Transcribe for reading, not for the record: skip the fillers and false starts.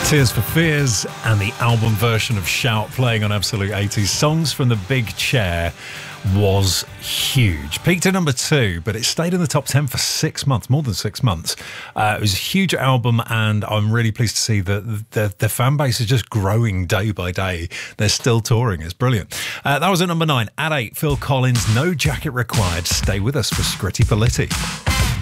Tears for Fears and the album version of Shout playing on Absolute 80s. Songs from the Big Chair was huge. Peaked at number 2, but it stayed in the top 10 for 6 months, more than 6 months. It was a huge album, and I'm really pleased to see that the fan base is just growing day by day. They're still touring. It's brilliant. That was at number 9. At 8, Phil Collins, No Jacket Required. Stay with us for Scritti Politti.